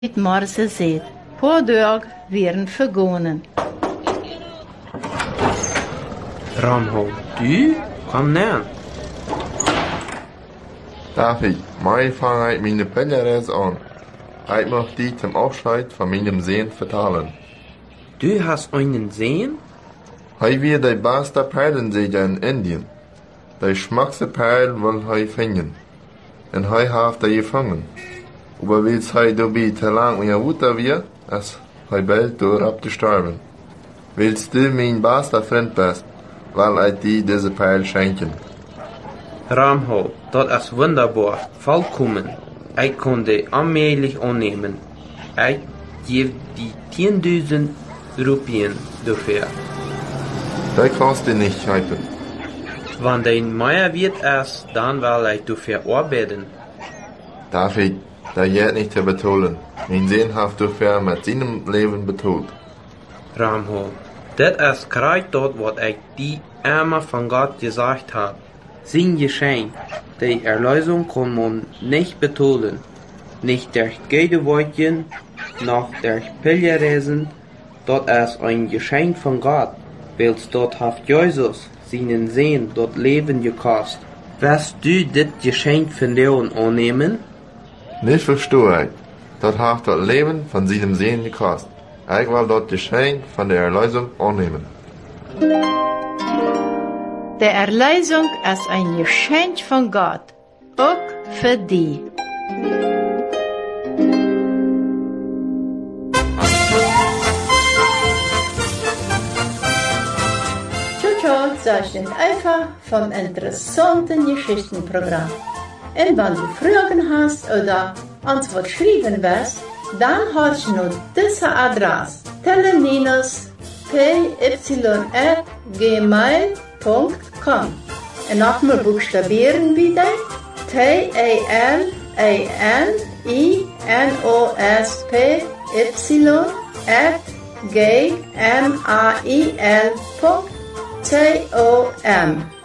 het Marse zet. Paar dagen werden vergonnen. Ramho, du? Kom näher. David, mij fange ik mijn pellereis an. Ik mag die zum Abschied von meinem Sehen vertalen. Du hast einen Sehen? Hij wie de beste Perlensäger in Indien. De schmackste Perl will hij finden. En hij heeft die gefangen. Aber wils hij dabei te lang unterwegs wird, als hij bald door abgestorben. Willst du mein bester Freund bist, will ich dir diese Perl schenken. Ramho, das ist wunderbar, vollkommen. Ich kann die allmählich annehmen. Ich gebe die 10.000 Rupien dafür. Das kannst du nicht schenken. Wenn dein Meier wird ist, dann will ich dafür arbeiten. David, das geht nicht zu betonen. Mein Sehen hat dafür mit seinem Leben betont. Ramho, das ist gerade dort, was ich die einmal von Gott gesagt habe. Sein Geschenk, die Erlösung kann man nicht betonen. Nicht durch Geldwörtchen, noch durch Pilgerreisen. Das ist ein Geschenk von Gott. Weil dort hat Jesus seinen Sehen dort Leben gekostet. Wirst du das Geschenk von Leon annehmen? Nicht verstehe ich. Das hat das Leben von seinem Sehen gekostet. Ich will das Geschenk von der Erlösung annehmen. Der Erlösung ist ein Geschenk von Gott, auch für dich. Ciao, das ist einfach vom interessanten Geschichtenprogramm. Und wenn du Fragen hast oder Antwort schreiben willst, dann hast du nur diese Adresse: teleninos.py@gmail.com. Und nochmal buchstabieren bitte: teleninos@gmail.com.